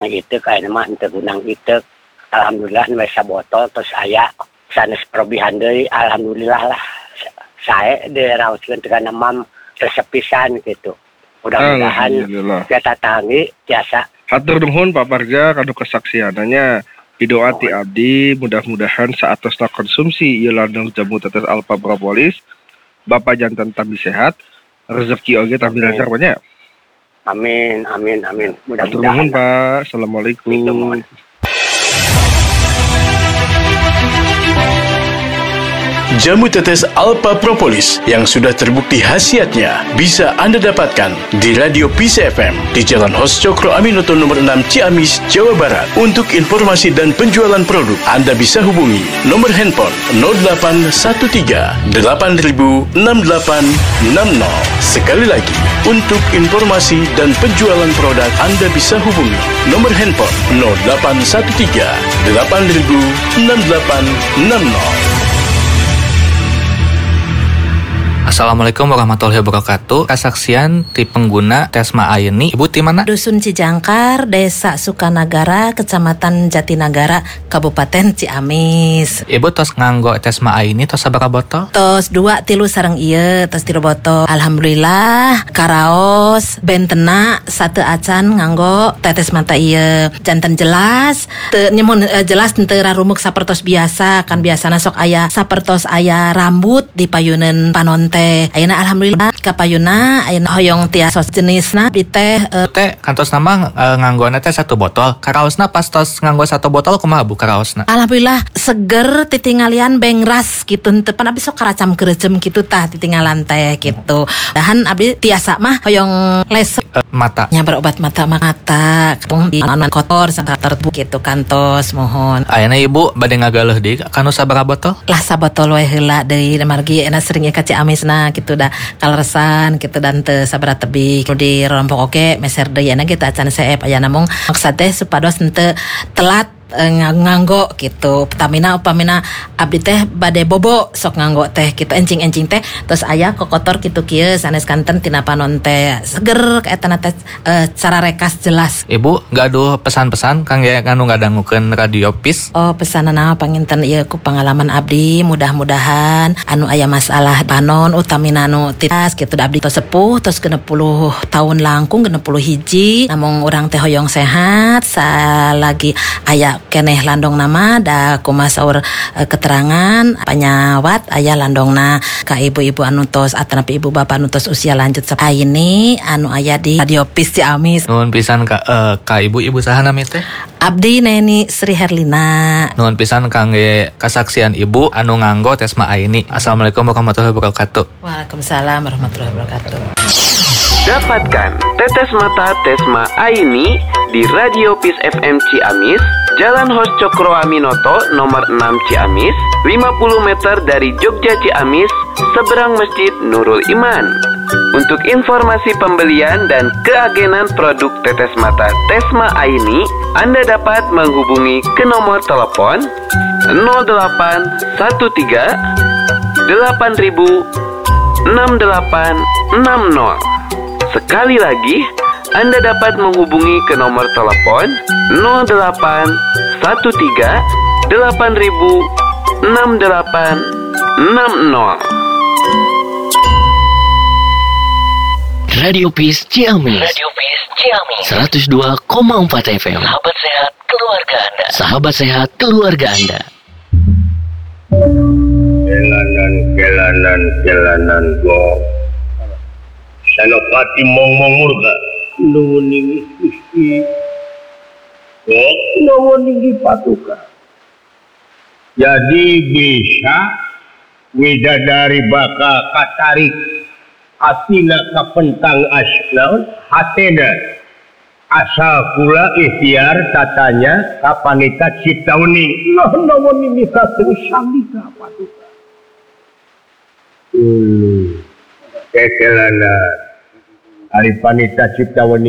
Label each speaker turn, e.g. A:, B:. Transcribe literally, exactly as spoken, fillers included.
A: Itu kayak nama ente gunang itu. Alhamdulillah nu bisa botol terus aya sanes perobihan deui alhamdulillah lah. Saya diraoskeun tegan mam sesepisan gitu. Mudah-mudahan kita tangi biasa.
B: Hatur nuhun Pak Parja kanu kesaksiananya. Doa ti abdi mudah-mudahan saatosna konsumsi ieu landung jamu tetes Alpha Propolis. Bapak jantan tambi sehat, rezeki oge tambi lancar banyak.
A: Amin, amin, amin.
B: Hatur nuhun Pak. Assalamualaikum.
C: Jamu tetes Alpha Propolis yang sudah terbukti khasiatnya bisa Anda dapatkan di Radio Peace F M di Jalan Hos Cokro Aminoto nomor enam Ciamis, Jawa Barat. Untuk informasi dan penjualan produk, Anda bisa hubungi nomor handphone nol delapan satu tiga delapan nol enam delapan enam nol. Sekali lagi, untuk informasi dan penjualan produk, Anda bisa hubungi nomor handphone nol delapan satu tiga delapan nol enam delapan enam nol.
D: Assalamualaikum warahmatullahi wabarakatuh. Kesaksian ti pengguna Tesma Aini. Ibu ti mana?
E: Dusun Cijangkar, Desa Sukanagara, Kecamatan Jatinagara, Kabupaten Ciamis.
D: Ibu tos nganggo Tesma Aini tos sabaraha botol?
E: Tos dua tilu sareng ieu, tos tilu botol. Alhamdulillah, karaos bentena satu acan nganggo tetes mata ieu. Janten jelas, teu nyemun uh, jelas teu rarumuk sapertos biasa, kan biasana sok aya sapertos aya rambut di payuneun panonten. Ayeuna alhamdulillah kapayuna ayeuna hoyong tiasa jenisna di teh uh,
D: teh kantos nama uh, nganggona teh satu botol. Karaosna pas tos nganggo satu botol kumaha Bu karaosna?
E: Alhamdulillah seger titingalian bengras gitu teu pan abdi sok karacam keureuceum kitu tah titinggalan teh gitu. Dahan abdi tiasa mah hoyong les
D: uh, mata.
E: Nya berobat mata mata pung di anan kotor sangkater gitu kantos mohon.
D: Ayeuna Ibu bade ngagaleuh deui kanu sabaraha botol?
E: Lah sabotol we heula deui margi enak sering ka Ciamis nah gitu dah kaleresan gitu dan teu sabaraha tebih di rompok oke meser deui ana kita acan seep aya namung maksud teh supados henteu telat nganggo gitu. Pertamina upamina abdi teh bade bobo sok nganggo teh gitu encing-encing teh terus aya kokotor kitu kieu sanes kanten tina panon teh seger kaetana teh e, cara rekas jelas.
D: Ibu gaduh pesan-pesan kangge anu ngadangukeun Radio Peace.
E: Oh pesanana panginten ieu ku pengalaman abdi mudah-mudahan anu aya masalah panon utamina anu titas kitu abdi tos sepuh tos genep puluh tahun langkung genep puluh hiji namung urang teh hoyong sehat salagi aya keneh landong nama da kumaha saur e, keterangan panyawat aya landongna ka ibu-ibu anu tos atanapi ibu bapak anu tos usia lanjut saha ini anu aya di Radio Peace Ciamis.
D: Nuhun pisan ka uh, ka ibu-ibu saha nami teh?
E: Abdi Neni Sri Herlina.
D: Nuhun pisan kangge kasaksian ibu anu nganggo Tesma Aini. Assalamualaikum warahmatullahi wabarakatuh.
E: Waalaikumsalam warahmatullahi wabarakatuh.
F: Dapatkan tetes mata Tesma Aini di Radio Peace F M Ciamis, Jalan Hos Cokro Aminoto nomor enam Ciamis, lima puluh meter dari Jogja Ciamis, seberang Masjid Nurul Iman. Untuk informasi pembelian dan keagenan produk tetes mata Tesma Aini, Anda dapat menghubungi ke nomor telepon nol delapan satu tiga delapan nol enam delapan enam nol. Sekali lagi, Anda dapat menghubungi ke nomor telepon nol delapan satu tiga delapan nol enam delapan enam nol.
G: Radio Peace Ciamis. Radio Peace Ciamis. seratus dua koma empat F M. Sahabat sehat keluarga Anda. Sahabat sehat keluarga Anda.
H: Jalanan, jalanan, jalanan go. Sanopati mong-mong murga. Nuwuningi isti. Kok nuwuningi patuka. Jadi bisa widadari baka katarik atina kapentang asnaun hatena asal kula ikhtiar tatanya kapanita ciptauning noh nuwuningi satu sambika patuka. Hmm. Kekelana Ari Panita Cipta